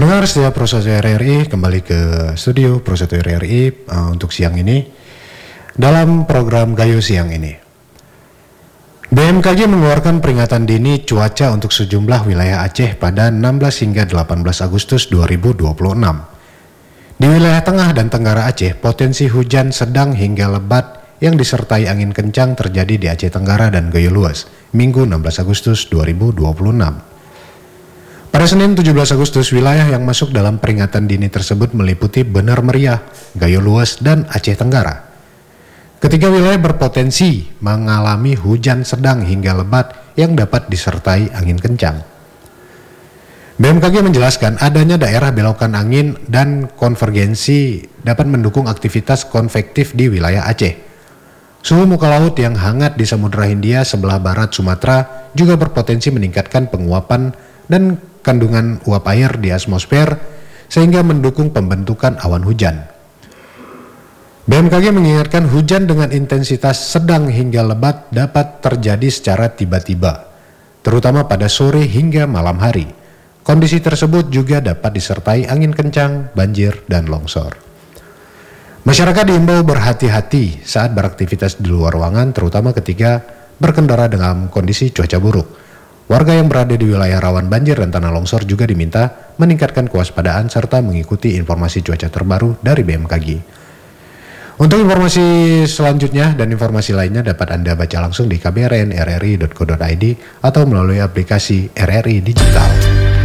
Pendengar setia Pro 1 RRI, kembali ke studio Pro 1 RRI untuk siang ini dalam program Gayo Siang ini. BMKG mengeluarkan peringatan dini cuaca untuk sejumlah wilayah Aceh pada 16 hingga 18 Agustus 2026. Di wilayah tengah dan tenggara Aceh, potensi hujan sedang hingga lebat yang disertai angin kencang terjadi di Aceh Tenggara dan Gayo Luas, Minggu 16 Agustus 2026. Pada Senin 17 Agustus, wilayah yang masuk dalam peringatan dini tersebut meliputi Benar Meriah, Gayo Luas, dan Aceh Tenggara. Ketiga wilayah berpotensi mengalami hujan sedang hingga lebat yang dapat disertai angin kencang. BMKG menjelaskan adanya daerah belokan angin dan konvergensi dapat mendukung aktivitas konvektif di wilayah Aceh. Suhu muka laut yang hangat di Samudra Hindia sebelah barat Sumatera juga berpotensi meningkatkan penguapan dan kandungan uap air di atmosfer sehingga mendukung pembentukan awan hujan. BMKG mengingatkan hujan dengan intensitas sedang hingga lebat dapat terjadi secara tiba-tiba, terutama pada sore hingga malam hari. Kondisi tersebut juga dapat disertai angin kencang, banjir, dan longsor. Masyarakat diimbau berhati-hati saat beraktivitas di luar ruangan, terutama ketika berkendara dalam kondisi cuaca buruk. Warga yang berada di wilayah rawan banjir dan tanah longsor juga diminta meningkatkan kewaspadaan serta mengikuti informasi cuaca terbaru dari BMKG. Untuk informasi selanjutnya dan informasi lainnya dapat Anda baca langsung di kbrn.rri.co.id atau melalui aplikasi RRI Digital.